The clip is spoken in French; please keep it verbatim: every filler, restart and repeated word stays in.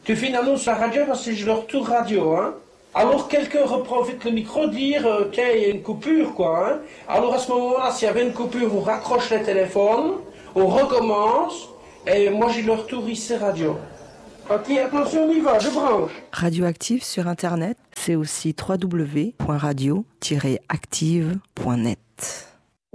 Tu fais une annonce à la radio parce que je leur tourne radio, hein. Alors quelqu'un reprend vite le micro, dire euh, qu'il y a une coupure, quoi, hein. Alors à ce moment-là, s'il y avait une coupure, on raccroche le téléphone, on recommence, et moi j'ai le retour ici radio. Ok, attention, on y va, je branche. Radioactive sur Internet, c'est aussi w w w point radio tiret active point net.